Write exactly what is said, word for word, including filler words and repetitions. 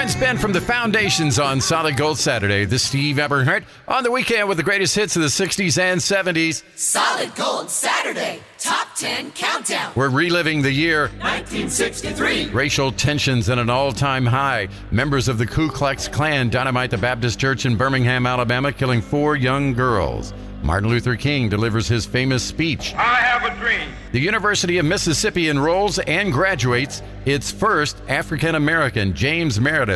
Gwen Spen from the Foundations on Solid Gold Saturday. This is Steve Eberhardt on the weekend with the greatest hits of the sixties and seventies. Solid Gold Saturday, Top ten Countdown. We're reliving the year nineteen sixty-three. Racial tensions at an all-time high. Members of the Ku Klux Klan dynamite the Baptist Church in Birmingham, Alabama, killing four young girls. Martin Luther King delivers his famous speech. I have a dream. The University of Mississippi enrolls and graduates its first African-American, James Meredith.